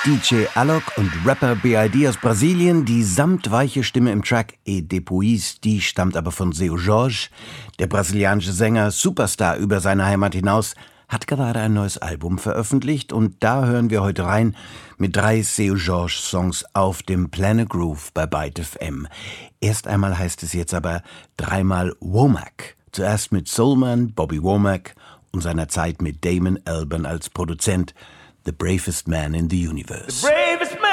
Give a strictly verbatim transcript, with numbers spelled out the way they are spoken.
D J Alok und Rapper B I D aus Brasilien. Die samtweiche Stimme im Track E Depois, die stammt aber von Seu Jorge. Der brasilianische Sänger, Superstar über seine Heimat hinaus, hat gerade ein neues Album veröffentlicht und da hören wir heute rein mit drei Seu Jorge Songs auf dem Planet Groove bei Byte F M. Erst einmal heißt es jetzt aber dreimal Womack. Zuerst mit Soulman, Bobby Womack und seiner Zeit mit Damon Albarn als Produzent. The bravest man in the universe.